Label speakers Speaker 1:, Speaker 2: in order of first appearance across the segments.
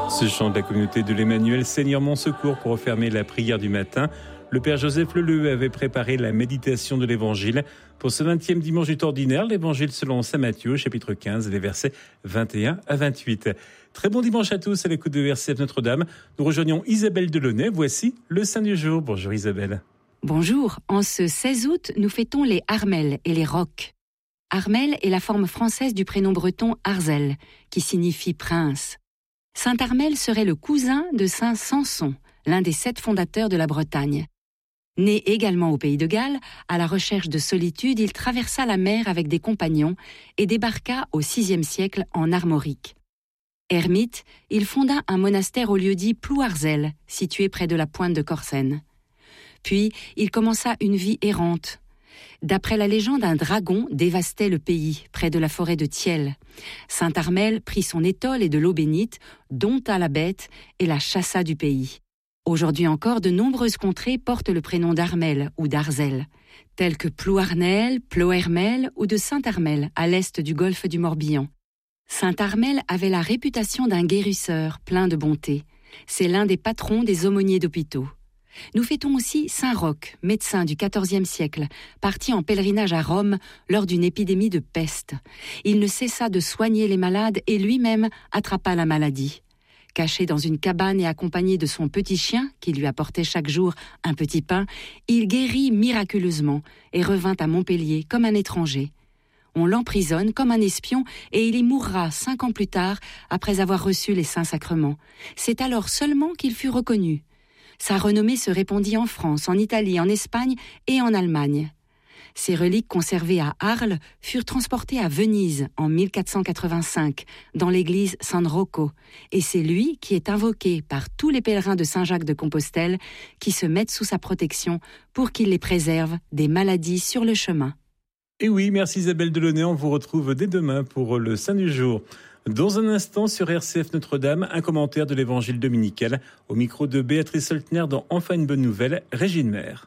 Speaker 1: Ce chant de la communauté de l'Emmanuel Seigneur mon secours pour refermer la prière du matin. Le Père Joseph Leleu avait préparé la méditation de l'Évangile pour ce 20e dimanche du temps ordinaire, l'Évangile selon saint Matthieu, chapitre 15, les versets 21 à 28. Très bon dimanche à tous à l'écoute de RCF Notre-Dame. Nous rejoignons Isabelle Delaunay. Voici le Saint du jour. Bonjour Isabelle.
Speaker 2: Bonjour. En ce 16 août, nous fêtons les Armelles et les Rocs. Armelle est la forme française du prénom breton Arzel, qui signifie prince. Saint Armelle serait le cousin de Saint Samson, l'un des 7 fondateurs de la Bretagne. Né également au pays de Galles, à la recherche de solitude, il traversa la mer avec des compagnons et débarqua au VIe siècle en Armorique. Ermite, il fonda un monastère au lieu-dit Plouarzel, situé près de la pointe de Corsen. Puis, il commença une vie errante. D'après la légende, un dragon dévastait le pays, près de la forêt de Thiel. Saint Armelle prit son étole et de l'eau bénite, dompta la bête et la chassa du pays. Aujourd'hui encore, de nombreuses contrées portent le prénom d'Armelle ou d'Arzel, telles que Plouarnel, Plohermel ou de Saint-Armel, à l'est du golfe du Morbihan. Saint Armelle avait la réputation d'un guérisseur plein de bonté. C'est l'un des patrons des aumôniers d'hôpitaux. Nous fêtons aussi Saint Roch, médecin du XIVe siècle, parti en pèlerinage à Rome lors d'une épidémie de peste. Il ne cessa de soigner les malades et lui-même attrapa la maladie. Caché dans une cabane et accompagné de son petit chien, qui lui apportait chaque jour un petit pain, il guérit miraculeusement et revint à Montpellier comme un étranger. On l'emprisonne comme un espion et il y mourra 5 ans plus tard après avoir reçu les saints sacrements. C'est alors seulement qu'il fut reconnu. Sa renommée se répandit en France, en Italie, en Espagne et en Allemagne. Ses reliques conservées à Arles furent transportées à Venise en 1485, dans l'église San Rocco, et c'est lui qui est invoqué par tous les pèlerins de Saint-Jacques de Compostelle qui se mettent sous sa protection pour qu'il les préserve des maladies sur le chemin.
Speaker 1: Et oui, merci Isabelle Delaunay, on vous retrouve dès demain pour le Saint du jour. Dans un instant, sur RCF Notre-Dame, un commentaire de l'Évangile dominical au micro de Béatrice Soltner dans Enfin une bonne nouvelle, Régine Maire.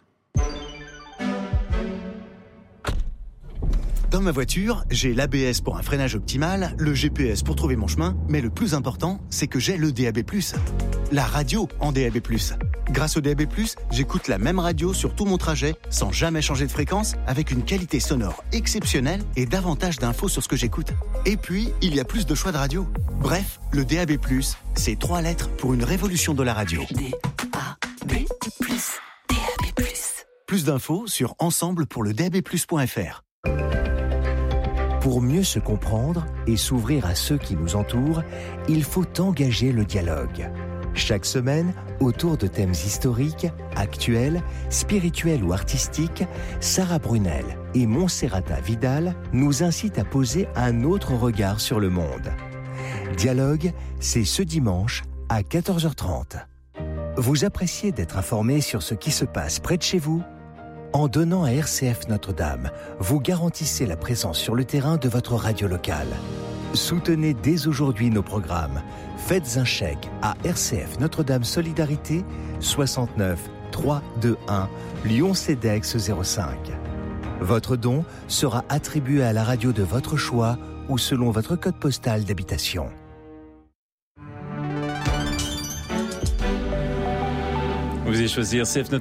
Speaker 3: Dans ma voiture, j'ai l'ABS pour un freinage optimal, le GPS pour trouver mon chemin, mais le plus important, c'est que j'ai le DAB+. La radio en DAB+. Grâce au DAB+, j'écoute la même radio sur tout mon trajet, sans jamais changer de fréquence, avec une qualité sonore exceptionnelle et davantage d'infos sur ce que j'écoute. Et puis, il y a plus de choix de radio. Bref, le DAB+, c'est 3 lettres pour une révolution de la radio.
Speaker 2: DAB+, DAB+.
Speaker 3: Plus d'infos sur ensemble-pour-le-DAB+.fr.
Speaker 4: Pour mieux se comprendre et s'ouvrir à ceux qui nous entourent, il faut engager le dialogue. Chaque semaine, autour de thèmes historiques, actuels, spirituels ou artistiques, Sarah Brunel et Monserrata Vidal nous incitent à poser un autre regard sur le monde. Dialogue, c'est ce dimanche à 14h30. Vous appréciez d'être informé sur ce qui se passe près de chez vous ? En donnant à RCF Notre-Dame, vous garantissez la présence sur le terrain de votre radio locale. Soutenez dès aujourd'hui nos programmes. Faites un chèque à RCF Notre-Dame Solidarité 69 321 Lyon-Cedex 05. Votre don sera attribué à la radio de votre choix ou selon votre code postal d'habitation.
Speaker 1: Vous avez choisi RCF Notre-Dame.